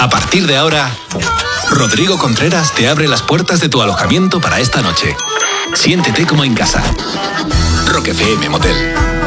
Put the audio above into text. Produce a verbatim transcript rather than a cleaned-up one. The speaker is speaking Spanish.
A partir de ahora, Rodrigo Contreras te abre las puertas de tu alojamiento para esta noche. Siéntete como en casa. Rock F M Motel.